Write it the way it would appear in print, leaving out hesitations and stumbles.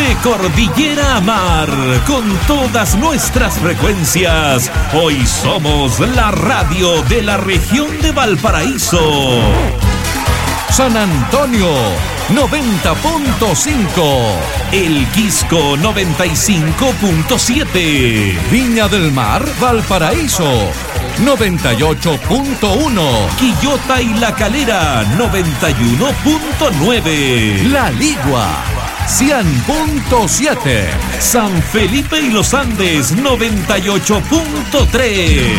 de cordillera a mar, con todas nuestras frecuencias. Hoy somos la radio de la región de Valparaíso. San Antonio 90.5, El Quisco 95.7, Viña del Mar, Valparaíso 98.1, Quillota y La Calera 91.9, La Ligua 100.7, San Felipe y Los Andes 98.3.